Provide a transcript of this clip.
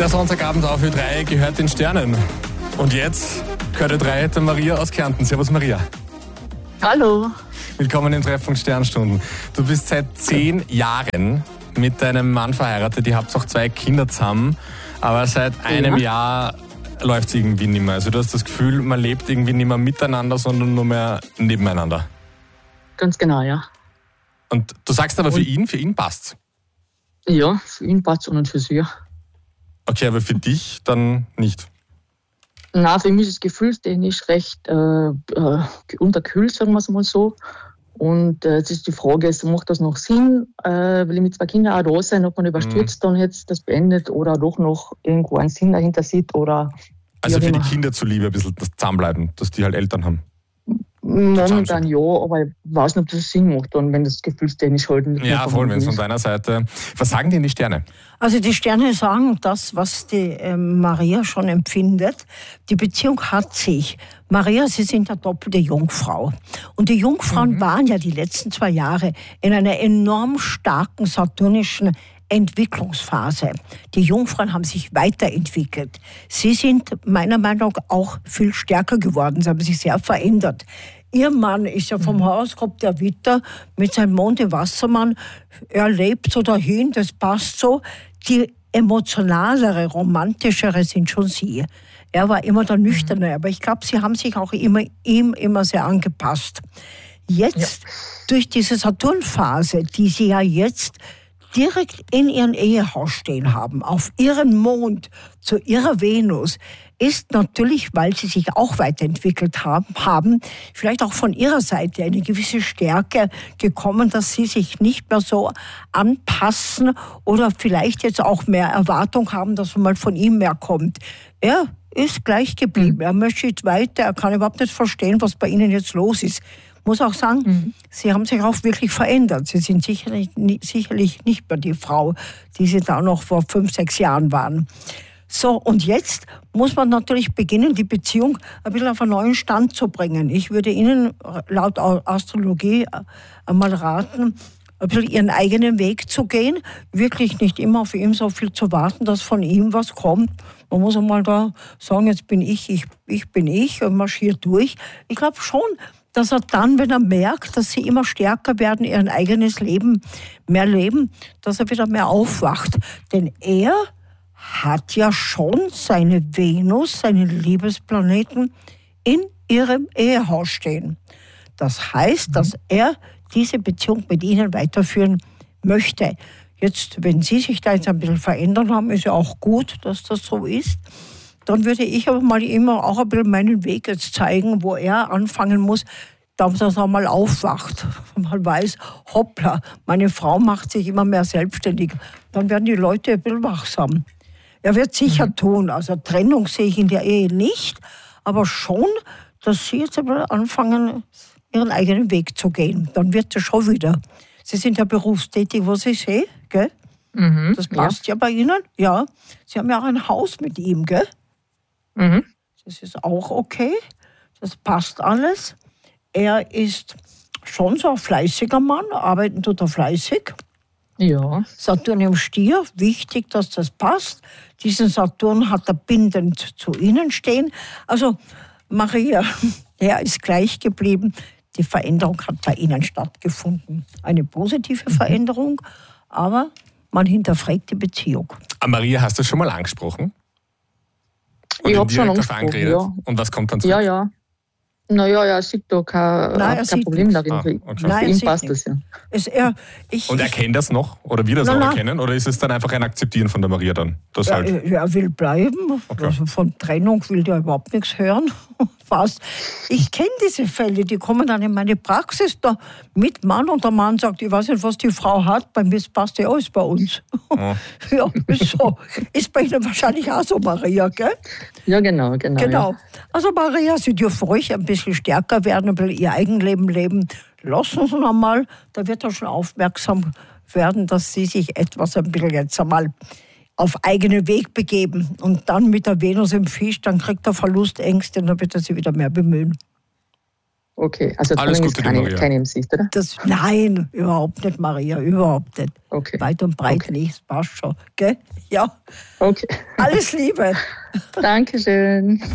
Der Sonntagabend auf Ö3 gehört den Sternen. Und jetzt gehört Ö3 der Maria aus Kärnten. Servus Maria. Hallo. Willkommen im Treffpunkt Sternstunden. Du bist seit 10 Jahren mit deinem Mann verheiratet. Ihr habt auch 2 Kinder zusammen. Aber seit einem Jahr läuft es irgendwie nicht mehr. Also du hast das Gefühl, man lebt irgendwie nicht mehr miteinander, sondern nur mehr nebeneinander. Ganz genau, ja. Und du sagst aber für ihn passt's. Ja, für ihn passt es und für sie. Okay, aber für dich dann nicht. Nein, für mich ist es gefühlstechnisch recht unterkühlt, sagen wir es mal so. Und jetzt ist die Frage, macht das noch Sinn? Will ich mit 2 Kindern auch da sein, ob man überstürzt dann jetzt das beendet oder doch noch irgendwo einen Sinn dahinter sieht? Oder also für die Kinder zuliebe ein bisschen das Zusammenbleiben, dass die halt Eltern haben. Momentan ja, aber ich weiß nicht, ob das Sinn macht, dann, wenn das gefühlstechnisch halt nicht ja, voll, wenn es von deiner Seite. Was sagen denn die Sterne? Also die Sterne sagen das, was die Maria schon empfindet. Die Beziehung hat sich. Maria, Sie sind eine doppelte Jungfrau. Und die Jungfrauen waren ja die letzten 2 Jahre in einer enorm starken saturnischen Entwicklungsphase. Die Jungfrauen haben sich weiterentwickelt. Sie sind meiner Meinung nach auch viel stärker geworden. Sie haben sich sehr verändert. Ihr Mann ist ja vom Horoskop der Widder mit seinem Mond im Wassermann. Er lebt so dahin, das passt so. Die emotionalere, romantischere sind schon Sie. Er war immer der Nüchterne, aber ich glaube, Sie haben sich auch ihm immer sehr angepasst. Jetzt, durch diese Saturnphase, die Sie ja jetzt direkt in Ihrem Ehehaus stehen haben, auf Ihren Mond, zu Ihrer Venus, ist natürlich, weil Sie sich auch weiterentwickelt haben, vielleicht auch von Ihrer Seite eine gewisse Stärke gekommen, dass Sie sich nicht mehr so anpassen oder vielleicht jetzt auch mehr Erwartung haben, dass mal von ihm mehr kommt. Er ist gleich geblieben. Er möchte jetzt weiter. Er kann überhaupt nicht verstehen, was bei Ihnen jetzt los ist. Muss auch sagen, Sie haben sich auch wirklich verändert. Sie sind sicherlich nicht mehr die Frau, die Sie da noch vor 5, 6 Jahren waren. So, und jetzt muss man natürlich beginnen, die Beziehung ein bisschen auf einen neuen Stand zu bringen. Ich würde Ihnen laut Astrologie einmal raten, ein bisschen Ihren eigenen Weg zu gehen. Wirklich nicht immer auf ihm so viel zu warten, dass von ihm was kommt. Man muss einmal da sagen, jetzt bin ich bin ich und marschiert durch. Ich glaube schon, dass er dann, wenn er merkt, dass sie immer stärker werden, ihr eigenes Leben mehr leben, dass er wieder mehr aufwacht. Denn er hat ja schon seine Venus, seinen Liebesplaneten in ihrem Ehehaus stehen. Das heißt, dass er diese Beziehung mit Ihnen weiterführen möchte. Jetzt, wenn Sie sich da jetzt ein bisschen verändern haben, ist ja auch gut, dass das so ist. Dann würde ich aber mal immer auch ein bisschen meinen Weg jetzt zeigen, wo er anfangen muss, dass er mal aufwacht. Man weiß, hoppla, meine Frau macht sich immer mehr selbstständig. Dann werden die Leute ein bisschen wachsam. Er wird sicher tun, also Trennung sehe ich in der Ehe nicht, aber schon, dass Sie jetzt ein bisschen anfangen, Ihren eigenen Weg zu gehen. Dann wird es schon wieder. Sie sind ja berufstätig, was ich sehe, gell? Das passt ja bei Ihnen, ja. Sie haben ja auch ein Haus mit ihm, gell? Das ist auch okay. Das passt alles. Er ist schon so ein fleißiger Mann, arbeiten tut er fleißig. Ja. Saturn im Stier, wichtig, dass das passt. Diesen Saturn hat er bindend zu Ihnen stehen. Also Maria, er ist gleich geblieben. Die Veränderung hat bei Ihnen stattgefunden. Eine positive Veränderung, aber man hinterfragt die Beziehung. Maria, hast du das schon mal angesprochen? Ich habe schon angesprochen, ja. Und was kommt dann zurück? Ja. Naja, er sieht da kein Problem darin. Okay. Für ihn passt das ja. Und erkennt das noch? Oder will das auch erkennen? Oder ist es dann einfach ein Akzeptieren von der Maria dann? Er will bleiben. Okay. Also von Trennung will der überhaupt nichts hören. Fast. Ich kenne diese Fälle, die kommen dann in meine Praxis da mit Mann und der Mann sagt, ich weiß nicht, was die Frau hat, bei mir passt ja alles bei uns. Oh. Ja, ist so. Ist bei Ihnen wahrscheinlich auch so, Maria, gell? Ja, genau. Ja. Also Maria, Sie dürfen ruhig ein bisschen stärker werden, ein bisschen Ihr Eigenleben leben. Lassen Sie noch mal, da wird er schon aufmerksam werden, dass Sie sich etwas ein bisschen jetzt einmal auf eigenen Weg begeben. Und dann mit der Venus im Fisch, dann kriegt er Verlustängste und dann wird er sich wieder mehr bemühen. Okay, also Alles Trennung Gute, ist Maria. keine im Sicht, oder? Nein, überhaupt nicht, Maria, überhaupt nicht. Okay. Weit und breit nicht, das passt schon. Gell? Ja, Okay. alles Liebe. Dankeschön.